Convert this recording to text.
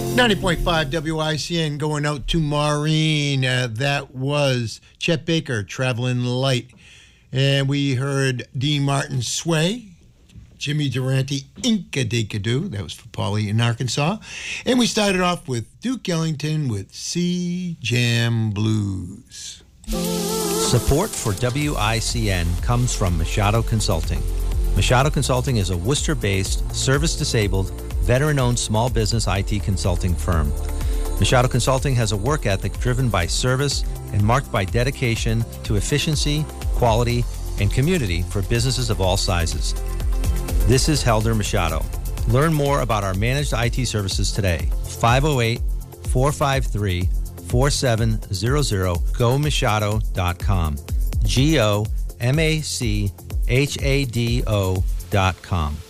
90.5 WICN going out to Maureen. That was Chet Baker, Traveling Light. And we heard Dean Martin, Sway. Jimmy Durante, Inca Dinka Doo. That was for Paulie in Arkansas. And we started off with Duke Ellington with Sea Jam Blues. Support for WICN comes from Machado Consulting. Machado Consulting is a Worcester-based, service-disabled, veteran-owned small business IT consulting firm. Machado Consulting has a work ethic driven by service and marked by dedication to efficiency, quality, and community for businesses of all sizes. This is Helder Machado. Learn more about our managed IT services today. 508-453-4700, gomachado.com. GOMACHADO.com.